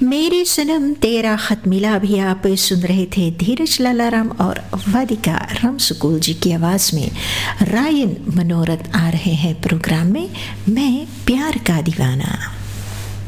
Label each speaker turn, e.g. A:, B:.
A: मेरे सनम तेरा खत मिला भी आप सुन रहे थे धीरज लालाराम और वादिका रामसुकुल जी की आवाज़ में रायन मनोरथ आ रहे हैं प्रोग्राम में मैं प्यार का दीवाना।